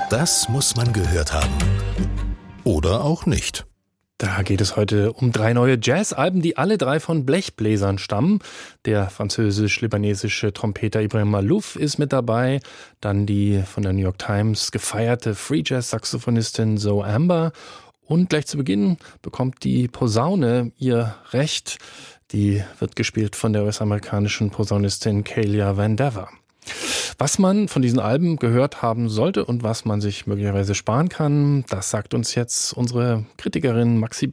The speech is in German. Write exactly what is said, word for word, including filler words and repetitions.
Das muss man gehört haben. Oder auch nicht. Da geht es heute um drei neue Jazz-Alben, die alle drei von Blechbläsern stammen. Der französisch-libanesische Trompeter Ibrahim Malouf ist mit dabei. Dann die von der New York Times gefeierte Free-Jazz-Saxophonistin Zoe Amber. Und gleich zu Beginn bekommt die Posaune ihr Recht. Die wird gespielt von der U S-amerikanischen Posaunistin Kalia Van Dever. Was man von diesen Alben gehört haben sollte und was man sich möglicherweise sparen kann, das sagt uns jetzt unsere Kritikerin Maxi